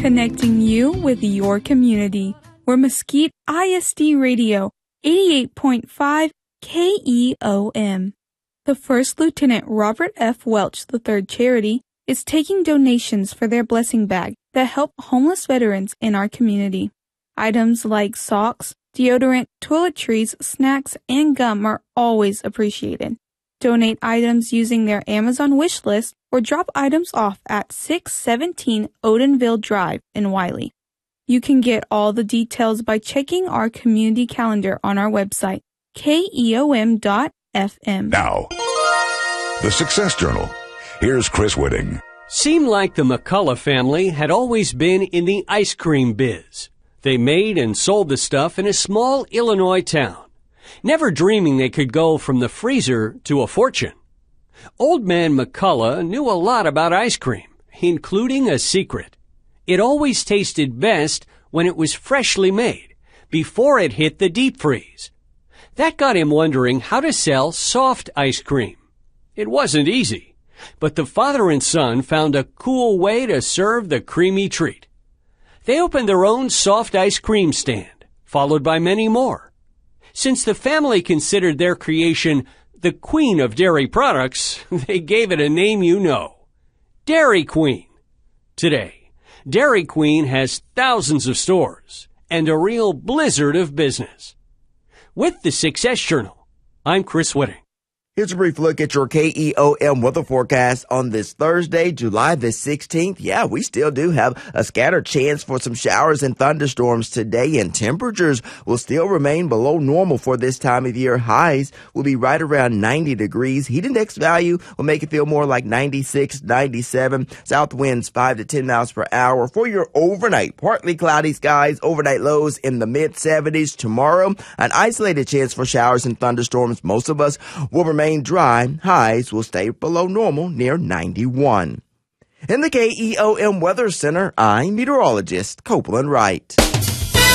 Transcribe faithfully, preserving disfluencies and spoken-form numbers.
connecting you with your community. We're Mesquite I S D Radio, eighty-eight point five K E O M. The First Lieutenant Robert F. Welch the third Charity is taking donations for their blessing bag that help homeless veterans in our community. Items like socks, deodorant, toiletries, snacks, and gum are always appreciated. Donate items using their Amazon wish list or drop items off at six seventeen Odenville Drive in Wiley. You can get all the details by checking our community calendar on our website, K E O M dot F M. Now, the Success Journal. Here's Chris Whitting. Seemed like the McCullough family had always been in the ice cream biz. They made and sold the stuff in a small Illinois town, never dreaming they could go from the freezer to a fortune. Old man McCullough knew a lot about ice cream, including a secret. It always tasted best when it was freshly made, before it hit the deep freeze. That got him wondering how to sell soft ice cream. It wasn't easy, but the father and son found a cool way to serve the creamy treat. They opened their own soft ice cream stand, followed by many more. Since the family considered their creation the queen of dairy products, they gave it a name you know, Dairy Queen. Today, Dairy Queen has thousands of stores and a real blizzard of business. With the Success Journal, I'm Chris Whitting. Here's a brief look at your K E O M weather forecast on this Thursday, July the sixteenth. Yeah, we still do have a scattered chance for some showers and thunderstorms today, and temperatures will still remain below normal for this time of year. Highs will be right around ninety degrees. Heat index value will make it feel more like ninety-six, ninety-seven. South winds five to ten miles per hour. For your overnight, partly cloudy skies, overnight lows in the mid seventies. Tomorrow, an isolated chance for showers and thunderstorms. Most of us will remain dry. Highs will stay below normal near ninety-one. In the K E O M Weather Center, I'm meteorologist Copeland Wright.